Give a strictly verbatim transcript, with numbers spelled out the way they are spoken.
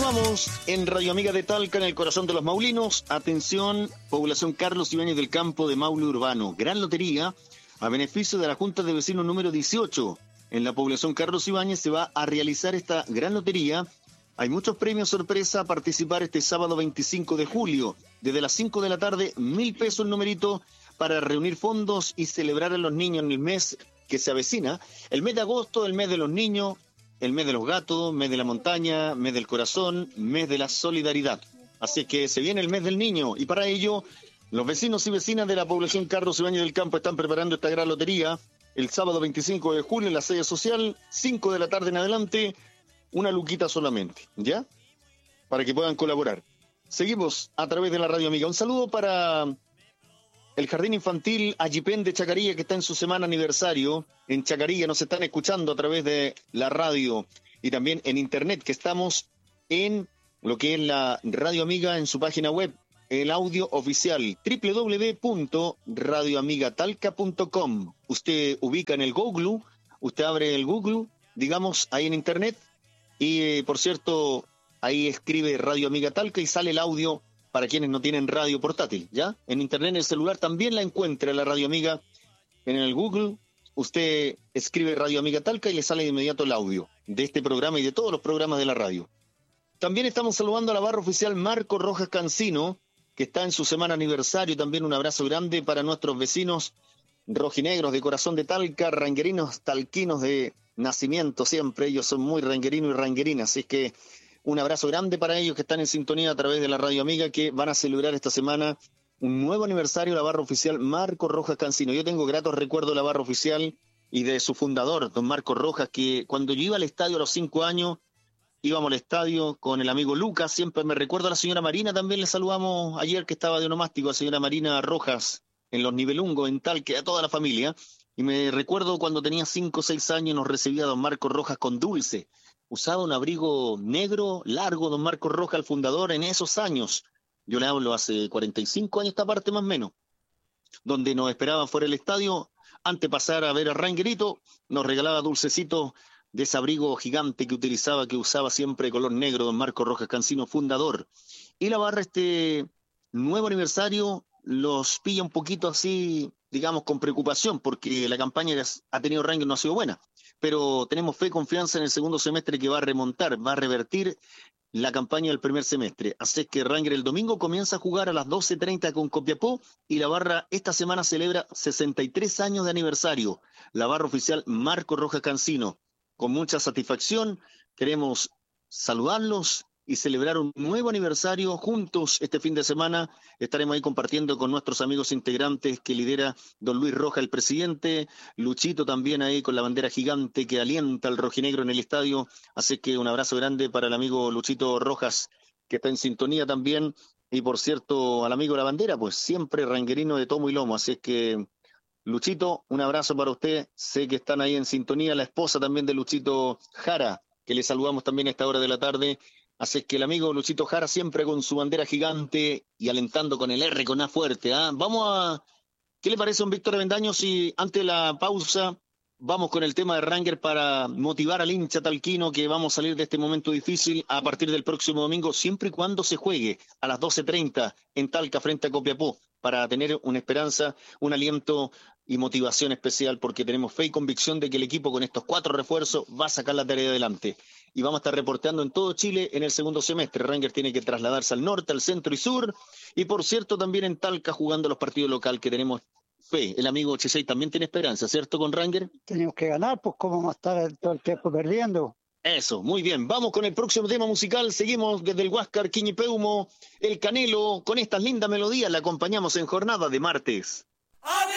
Continuamos en Radio Amiga de Talca, en el corazón de los maulinos. Atención, población Carlos Ibáñez del Campo de Maule Urbano. Gran lotería a beneficio de la Junta de Vecinos número dieciocho. En la población Carlos Ibáñez se va a realizar esta gran lotería. Hay muchos premios sorpresa a participar este sábado veinticinco de julio. Desde las cinco de la tarde, mil pesos el numerito para reunir fondos y celebrar a los niños en el mes que se avecina. El mes de agosto, el mes de los niños, el mes de los gatos, mes de la montaña, mes del corazón, mes de la solidaridad. Así que se viene el mes del niño y para ello los vecinos y vecinas de la población Carlos Ibáñez del Campo están preparando esta gran lotería el sábado veinticinco de julio en la sede social, cinco de la tarde en adelante, una luquita solamente, ¿ya? Para que puedan colaborar. Seguimos a través de la Radio Amiga. Un saludo para el Jardín Infantil Ayipén de Chacarilla, que está en su semana aniversario. En Chacarilla nos están escuchando a través de la radio y también en internet, que estamos en lo que es la Radio Amiga en su página web, el audio oficial, doble u doble u doble u punto radio amiga talca punto com. Usted ubica en el Google, usted abre el Google, digamos, ahí en internet, y eh, por cierto, ahí escribe Radio Amiga Talca y sale el audio para quienes no tienen radio portátil, ¿ya? En internet, en el celular también la encuentra la Radio Amiga. En el Google, usted escribe Radio Amiga Talca y le sale de inmediato el audio de este programa y de todos los programas de la radio. También estamos saludando a la barra oficial Marco Rojas Cancino, que está en su semana aniversario. También un abrazo grande para nuestros vecinos rojinegros de corazón de Talca, ranguerinos talquinos de nacimiento siempre. Ellos son muy ranguerinos y ranguerinas, así que un abrazo grande para ellos que están en sintonía a través de la Radio Amiga, que van a celebrar esta semana un nuevo aniversario de la barra oficial Marco Rojas Cancino. Yo tengo gratos recuerdos de la barra oficial y de su fundador, don Marco Rojas, que cuando yo iba al estadio a los cinco años, íbamos al estadio con el amigo Lucas, siempre me recuerdo a la señora Marina, también le saludamos ayer que estaba de onomástico, a la señora Marina Rojas, en Los Nivelungos, en Talca, a toda la familia, y me recuerdo cuando tenía cinco o seis años nos recibía don Marco Rojas con dulce. Usaba un abrigo negro, largo, don Marcos Rojas, el fundador, en esos años. Yo le hablo hace cuarenta y cinco años esta parte más o menos, donde nos esperaban fuera del estadio. Antes de pasar a ver a Ranguerito, nos regalaba dulcecitos de ese abrigo gigante que utilizaba, que usaba siempre de color negro, don Marcos Rojas Cancino, fundador. Y la barra, este nuevo aniversario, los pilla un poquito así, digamos, con preocupación, porque la campaña que ha tenido Ranger no ha sido buena. Pero tenemos fe y confianza en el segundo semestre que va a remontar, va a revertir la campaña del primer semestre. Así que Ranger el domingo comienza a jugar a las doce treinta con Copiapó y la barra esta semana celebra sesenta y tres años de aniversario. La barra oficial Marco Rojas Cancino. Con mucha satisfacción queremos saludarlos y celebrar un nuevo aniversario juntos este fin de semana. Estaremos ahí compartiendo con nuestros amigos integrantes que lidera don Luis Rojas, el presidente, Luchito también ahí con la bandera gigante que alienta al rojinegro en el estadio. Así que un abrazo grande para el amigo Luchito Rojas, que está en sintonía también. Y por cierto, al amigo de la bandera, pues siempre ranguerino de tomo y lomo. Así es que, Luchito, un abrazo para usted. Sé que están ahí en sintonía, la esposa también de Luchito Jara, que le saludamos también a esta hora de la tarde. Así que el amigo Luchito Jara siempre con su bandera gigante y alentando con el R con A fuerte. ¿eh? Vamos a... ¿Qué le parece a don Víctor Avendaño si antes de la pausa vamos con el tema de Ranger para motivar al hincha talquino que vamos a salir de este momento difícil a partir del próximo domingo, siempre y cuando se juegue a las doce treinta en Talca frente a Copiapó, para tener una esperanza, un aliento y motivación especial, porque tenemos fe y convicción de que el equipo con estos cuatro refuerzos va a sacar la tarea adelante. Y vamos a estar reporteando en todo Chile en el segundo semestre. Ranger tiene que trasladarse al norte, al centro y sur, y por cierto también en Talca jugando los partidos locales, que tenemos fe. El amigo Chesey también tiene esperanza, ¿cierto, con Ranger? Tenemos que ganar, pues cómo vamos a estar todo el tiempo perdiendo. Eso, muy bien. Vamos con el próximo tema musical. Seguimos desde el Huáscar, Quiñipeumo, El Canelo. Con estas lindas melodías la acompañamos en jornada de martes. ¡Ave!